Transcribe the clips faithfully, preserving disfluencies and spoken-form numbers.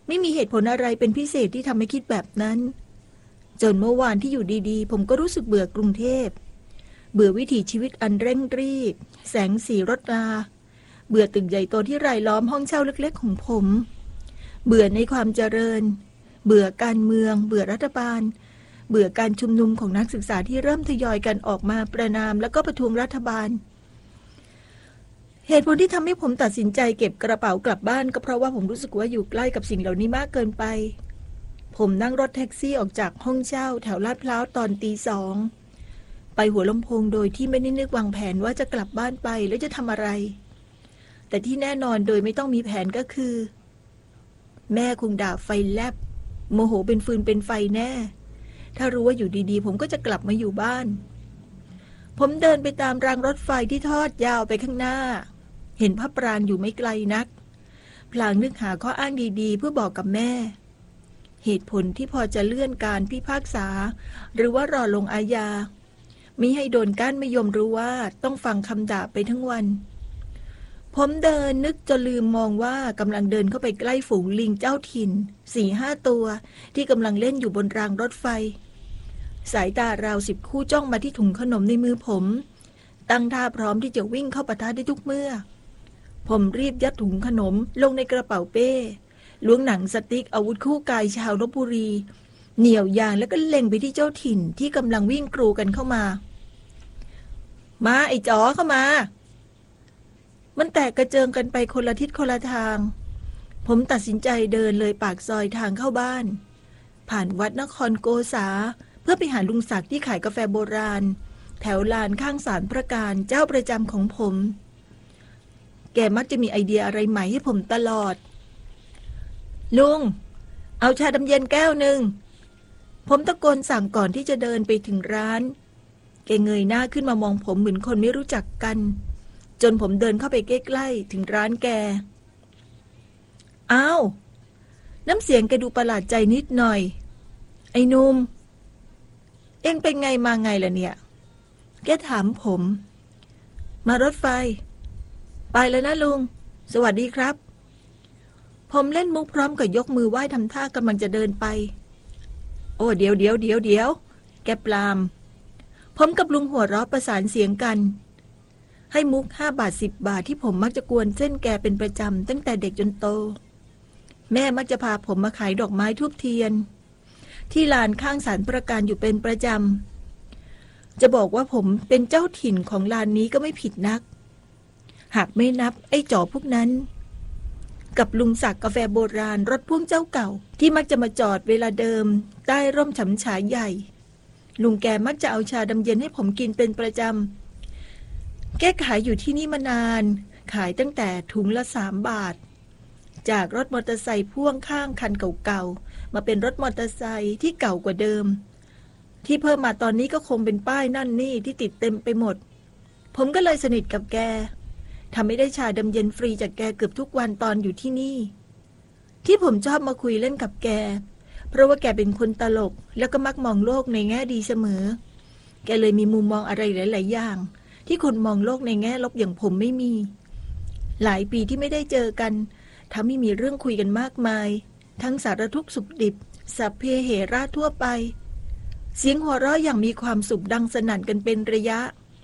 ไม่มีเหตุผลอะไรเป็นพิเศษที่ทำให้คิดแบบนั้นจนเมื่อวานที่อยู่ดีๆผมก็รู้สึกเบื่อกรุงเทพเบื่อวิถีชีวิตอันเร่งรีบแสงสีรถราเบื่อตึกใหญ่โตที่รายล้อมห้องเช่าเล็กๆของผมเบื่อในความเจริญเบื่อการเมืองเบื่อรัฐบาลเบื่อการชุมนุมของนักศึกษาที่เริ่มทยอยกันออกมาประณามแล้วก็ประท้วงรัฐบาลเหตุผลที่ทำให้ผมตัดสินใจเก็บกระเป๋ากลับบ้านก็เพราะว่าผมรู้สึกว่าอยู่ใกล้กับสิ่งเหล่านี้มากเกินไปผมนั่งรถแท็กซี่ออกจากห้องเช่าแถวลาดพร้าวตอนตีสองไปหัวลำโพงโดยที่ไม่ได้นึกวางแผนว่าจะกลับบ้านไปแล้วจะทำอะไรแต่ที่แน่นอนโดยไม่ต้องมีแผนก็คือแม่คงด่าไฟแลบโมโหเป็นฟืนเป็นไฟแน่ถ้ารู้ว่าอยู่ดีๆผมก็จะกลับมาอยู่บ้านผมเดินไปตามรางรถไฟที่ทอดยาวไปข้างหน้าเห็นพระปรางอยู่ไม่ไกลนักพลางนึกหาข้ออ้างดีๆเพื่อบอกกับแม่เหตุผลที่พอจะเลื่อนการพิพากษาหรือว่ารอลงอาญามิให้โดนก้านมะยมรู้ว่าต้องฟังคำด่าไปทั้งวันผมเดินนึกจนลืมมองว่ากำลังเดินเข้าไปใกล้ฝูงลิงเจ้าถิ่นสี่ห้าตัวที่กำลังเล่นอยู่บนรางรถไฟสายตาราวสิบคู่จ้องมาที่ถุงขนมในมือผมตั้งท่าพร้อมที่จะวิ่งเข้าปะทะได้ทุกเมื่อผมรีบยัดถุงขนมลงในกระเป๋าเป้ล้วงหนังสติ๊กอาวุธคู่กายชาวลพบุรีเหนี่ยวยางแล้วก็เล็งไปที่เจ้าถิ่นที่กำลังวิ่งกรูกันเข้ามามาไอ้จ๋อเข้ามามันแตกกระเจิงกันไปคนละทิศคนละทางผมตัดสินใจเดินเลยปากซอยทางเข้าบ้านผ่านวัดนครโกษาเพื่อไปหาลุงศักดิ์ที่ขายกาแฟโบราณแถวลานข้างศาลพระการเจ้าประจำของผมแกมักจะมีไอเดียอะไรใหม่ให้ผมตลอดลุงเอาชาดำเย็นแก้วหนึ่งผมตะโกนสั่งก่อนที่จะเดินไปถึงร้านแกเงยหน้าขึ้นมามองผมเหมือนคนไม่รู้จักกันจนผมเดินเข้าไปใกล้ๆถึงร้านแกอ้าวน้ำเสียงแกดูประหลาดใจนิดหน่อยไอ้หนุ่มเอ็งเป็นไงมาไงล่ะเนี่ยแกถามผมมารถไฟไปแล้วนะลุงสวัสดีครับผมเล่นมุกพร้อมกับยกมือไหว้ทำท่ากำลังจะเดินไปโอ้เดี๋ยวเดี๋ยวเดี๋ยวเดี๋ยวแกปลามผมกับลุงหัวเราะประสานเสียงกันให้มุกห้าบาทสิบบาทที่ผมมักจะกวนเส้นแกเป็นประจำตั้งแต่เด็กจนโตแม่มักจะพาผมมาขายดอกไม้ทูบเทียนที่ลานข้างศาลพระการอยู่เป็นประจำจะบอกว่าผมเป็นเจ้าถิ่นของลานนี้ก็ไม่ผิดนักหากไม่นับไอ้จ๋อพวกนั้นกับลุงศักดิ์กาแฟโบราณรถพ่วงเจ้าเก่าที่มักจะมาจอดเวลาเดิมใต้ร่มฉำฉายใหญ่ลุงแกมักจะเอาชาดำเย็นให้ผมกินเป็นประจำแกขายอยู่ที่นี่มานานขายตั้งแต่ถุงละสามบาทจากรถมอเตอร์ไซค์พ่วงข้างคันเก่าๆมาเป็นรถมอเตอร์ไซค์ที่เก่ากว่าเดิมที่เพิ่มมาตอนนี้ก็คงเป็นป้ายนั่นนี่ที่ติดเต็มไปหมดผมก็เลยสนิทกับแกทำให้ได้ชาดำเย็นฟรีจากแกเกือบทุกวันตอนอยู่ที่นี่ที่ผมชอบมาคุยเล่นกับแกเพราะว่าแกเป็นคนตลกแล้วก็มักมองโลกในแง่ดีเสมอแกเลยมีมุมมองอะไรหลายๆอย่างที่คนมองโลกในแง่ลบอย่างผมไม่มีหลายปีที่ไม่ได้เจอกันทำให้มีเรื่องคุยกันมากมายทั้งสารทุกข์สุขดิบสัพเพเหระทั่วไปเสียงหัวเราะอย่างมีความสุขดังสนั่นกันเป็นระยะ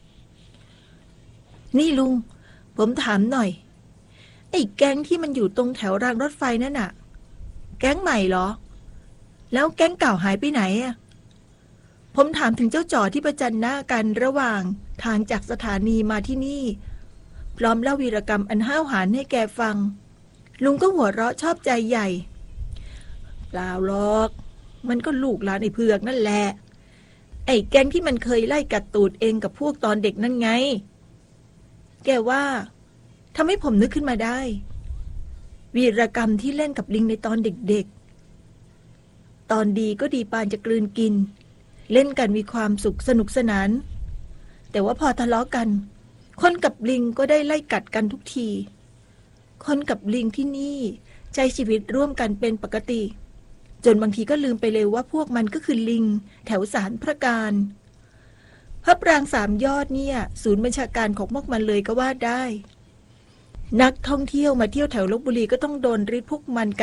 นี่ลุงผมถามหน่อยไอ้แก๊งที่มันอยู่ตรงแถวรางรถไฟนั่นน่ะแก๊งใหม่เหรอแล้วแก๊งเก่าหายไปไหนอ่ะผมถามถึงเจ้าจ๋อที่ประจันหน้ากันระหว่างทางจากสถานีมาที่นี่พร้อมเล่าวีรกรรมอันห้าวหาญให้แกฟังลุงก็หัวเราะชอบใจใหญ่เปล่าหรอกมันก็ลูกหลานไอ้เผือกนั่นแหละไอ้แก๊งที่มันเคยไล่กัดตูดเองกับพวกตอนเด็กนั่นไงแกว่าทำให้ผมนึกขึ้นมาได้วีรกรรมที่เล่นกับลิงในตอนเด็กๆตอนดีก็ดีปานจะกลืนกินเล่นกันมีความสุขสนุกสนานแต่ว่าพอทะเลาะกันคนกับลิงก็ได้ไล่กัดกันทุกทีคนกับลิงที่นี่ใช้ชีวิตร่วมกันเป็นปกติจนบางทีก็ลืมไปเลยว่าพวกมันก็คือลิงแถวศาลพระการพระปรางสามยอดเนี่ยศูนย์บัญชาการของพวกมันเลยก็ว่าได้นักท่องเที่ยวมาเที่ยวแถวลพบุรีก็ต้องโดนริดพวกมัน